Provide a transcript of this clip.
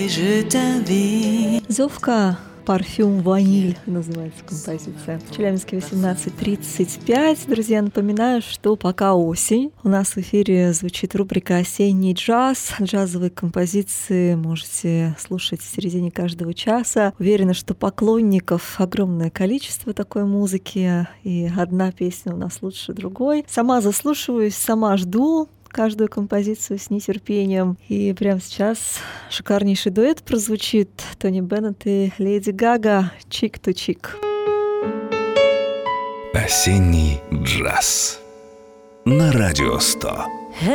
Зовка «Парфюм ваниль» называется композиция. В Челябинске 18:35. Друзья, напоминаю, что пока осень. У нас в эфире звучит рубрика «Осенний джаз». Джазовые композиции можете слушать в середине каждого часа. Уверена, что поклонников огромное количество такой музыки. И одна песня у нас лучше другой. Сама заслушиваюсь, сама жду каждую композицию с нетерпением. И прямо сейчас шикарнейший дуэт прозвучит. Тони Беннет и Леди Гага «Чик-ту-чик». Осенний джаз на Радио 100.